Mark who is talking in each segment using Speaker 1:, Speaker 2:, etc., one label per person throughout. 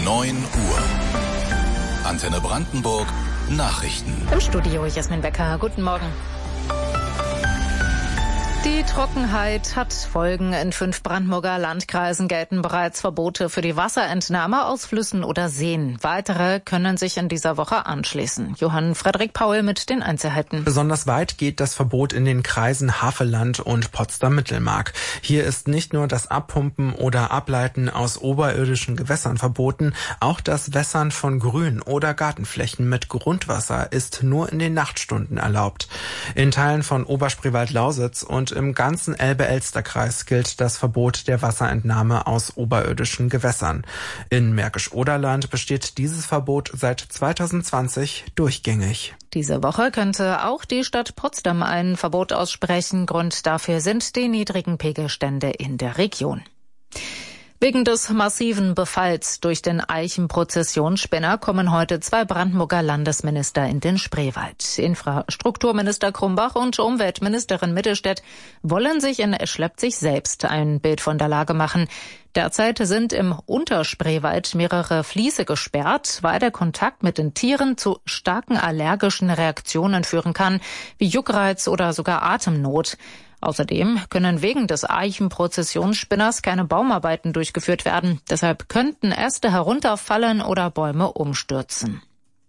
Speaker 1: 9 Uhr. Antenne Brandenburg Nachrichten.
Speaker 2: Im Studio Jasmin Becker. Guten Morgen. Die Trockenheit hat Folgen. In 5 Brandenburger Landkreisen gelten bereits Verbote für die Wasserentnahme aus Flüssen oder Seen. Weitere können sich in dieser Woche anschließen. Johann Frederik Paul mit den Einzelheiten.
Speaker 3: Besonders weit geht das Verbot in den Kreisen Havelland und Potsdam-Mittelmark. Hier ist nicht nur das Abpumpen oder Ableiten aus oberirdischen Gewässern verboten, auch das Wässern von Grün- oder Gartenflächen mit Grundwasser ist nur in den Nachtstunden erlaubt. In Teilen von Oberspreewald-Lausitz und im ganzen Elbe-Elster-Kreis gilt das Verbot der Wasserentnahme aus oberirdischen Gewässern. In Märkisch-Oderland besteht dieses Verbot seit 2020 durchgängig.
Speaker 2: Diese Woche könnte auch die Stadt Potsdam ein Verbot aussprechen. Grund dafür sind die niedrigen Pegelstände in der Region. Wegen des massiven Befalls durch den Eichenprozessionsspinner kommen heute 2 Brandenburger Landesminister in den Spreewald. Infrastrukturminister Krumbach und Umweltministerin Mittelstädt wollen sich in Schleppzig selbst ein Bild von der Lage machen. Derzeit sind im Unterspreewald mehrere Fließe gesperrt, weil der Kontakt mit den Tieren zu starken allergischen Reaktionen führen kann, wie Juckreiz oder sogar Atemnot. Außerdem können wegen des Eichenprozessionsspinners keine Baumarbeiten durchgeführt werden. Deshalb könnten Äste herunterfallen oder Bäume umstürzen.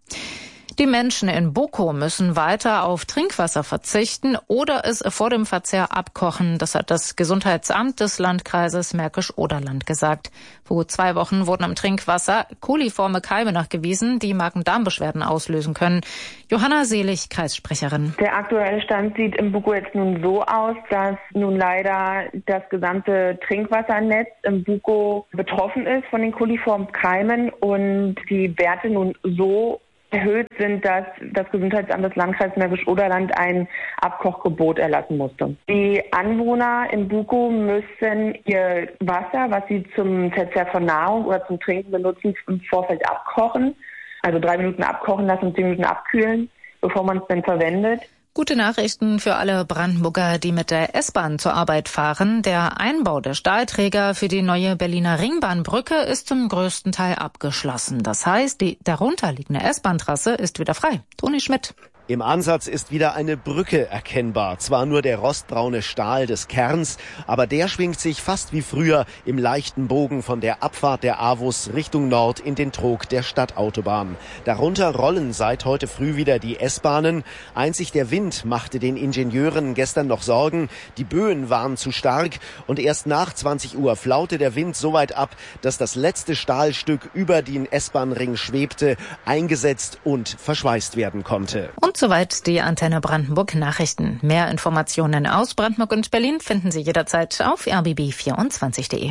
Speaker 2: Die Menschen in Bukow müssen weiter auf Trinkwasser verzichten oder es vor dem Verzehr abkochen. Das hat das Gesundheitsamt des Landkreises Märkisch-Oderland gesagt. Vor 2 Wochen wurden im Trinkwasser coliforme Keime nachgewiesen, die Magen-Darm-Beschwerden auslösen können. Johanna Selig, Kreissprecherin.
Speaker 4: Der aktuelle Stand sieht in Bukow jetzt nun so aus, dass nun leider das gesamte Trinkwassernetz in Bukow betroffen ist von den coliformen Keimen und die Werte nun so erhöht sind, dass das Gesundheitsamt des Landkreises Märkisch-Oderland ein Abkochgebot erlassen musste. Die Anwohner in Bukow müssen ihr Wasser, was sie zum Verzehr von Nahrung oder zum Trinken benutzen, im Vorfeld abkochen. Also 3 Minuten abkochen lassen und 10 Minuten abkühlen, bevor man es dann verwendet.
Speaker 2: Gute Nachrichten für alle Brandenburger, die mit der S-Bahn zur Arbeit fahren. Der Einbau der Stahlträger für die neue Berliner Ringbahnbrücke ist zum größten Teil abgeschlossen. Das heißt, die darunterliegende S-Bahn-Trasse ist wieder frei. Toni Schmidt.
Speaker 5: Im Ansatz ist wieder eine Brücke erkennbar. Zwar nur der rostbraune Stahl des Kerns, aber der schwingt sich fast wie früher im leichten Bogen von der Abfahrt der AWUS Richtung Nord in den Trog der Stadtautobahn. Darunter rollen seit heute früh wieder die S-Bahnen. Einzig der Wind machte den Ingenieuren gestern noch Sorgen. Die Böen waren zu stark und erst nach 20 Uhr flaute der Wind so weit ab, dass das letzte Stahlstück über den S-Bahn-Ring schwebte, eingesetzt und verschweißt werden konnte.
Speaker 2: Und soweit die Antenne Brandenburg Nachrichten. Mehr Informationen aus Brandenburg und Berlin finden Sie jederzeit auf rbb24.de.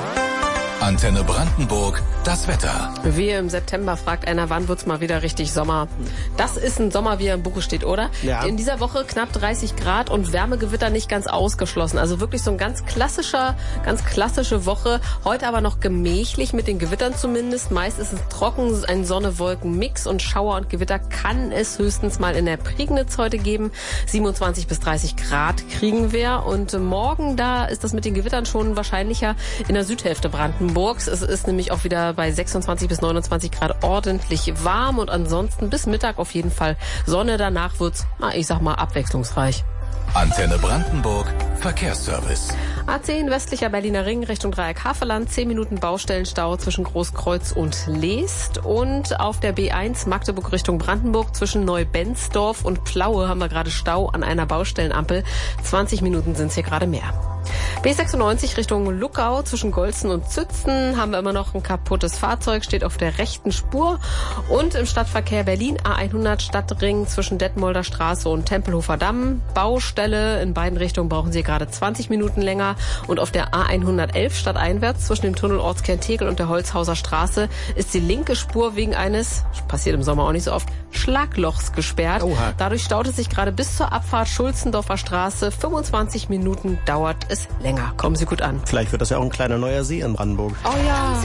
Speaker 1: Antenne Brandenburg, das Wetter.
Speaker 6: Wie im September, fragt einer, wann wird's mal wieder richtig Sommer? Das ist ein Sommer, wie er im Buche steht, oder?
Speaker 5: Ja.
Speaker 6: In dieser Woche knapp 30 Grad und Wärmegewitter nicht ganz ausgeschlossen. Also wirklich so ein ganz klassische Woche. Heute aber noch gemächlich mit den Gewittern zumindest. Meist ist es trocken, ein Sonne-Wolken-Mix und Schauer und Gewitter kann es höchstens mal in der Prignitz heute geben. 27 bis 30 Grad kriegen wir. Und morgen, da ist das mit den Gewittern schon wahrscheinlicher in der Südhälfte Brandenburgs. Es ist nämlich auch wieder bei 26 bis 29 Grad ordentlich warm und ansonsten bis Mittag auf jeden Fall Sonne. Danach wird's, ich sag mal, abwechslungsreich.
Speaker 1: Antenne Brandenburg, Verkehrsservice.
Speaker 6: A10 westlicher Berliner Ring Richtung Dreieck Havelland, 10 Minuten Baustellenstau zwischen Großkreuz und Leest. Und auf der B1 Magdeburg Richtung Brandenburg zwischen Neubensdorf und Plaue haben wir gerade Stau an einer Baustellenampel. 20 Minuten sind es hier gerade mehr. B96 Richtung Luckau zwischen Golzen und Zützen haben wir immer noch ein kaputtes Fahrzeug, steht auf der rechten Spur. Und im Stadtverkehr Berlin A100 Stadtring zwischen Detmolder Straße und Tempelhofer Damm. Baustelle in beiden Richtungen brauchen Sie gerade 20 Minuten länger. Und auf der A111 stadteinwärts zwischen dem Tunnel Ortskern Tegel und der Holzhauser Straße ist die linke Spur wegen eines, passiert im Sommer auch nicht so oft, Schlaglochs gesperrt.
Speaker 5: Oha.
Speaker 6: Dadurch staut es sich gerade bis zur Abfahrt Schulzendorfer Straße. 25 Minuten dauert es länger. Kommen Sie gut an.
Speaker 5: Vielleicht wird das ja auch ein kleiner neuer See in Brandenburg.
Speaker 6: Oh ja.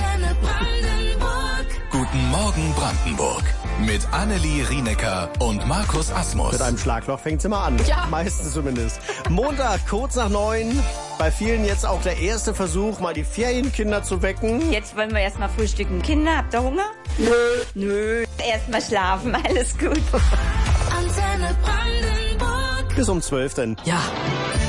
Speaker 1: Guten Morgen Brandenburg. Mit Annelie Rienecker und Markus Asmus.
Speaker 5: Mit einem Schlagloch fängt's immer an.
Speaker 6: Ja.
Speaker 5: Meistens zumindest. Montag, kurz nach 9. Bei vielen jetzt auch der erste Versuch, mal die Ferienkinder zu wecken.
Speaker 7: Jetzt wollen wir erstmal frühstücken. Kinder, habt ihr Hunger? Nö. Erstmal schlafen, alles gut.
Speaker 5: Bis um 12 dann.
Speaker 6: Ja.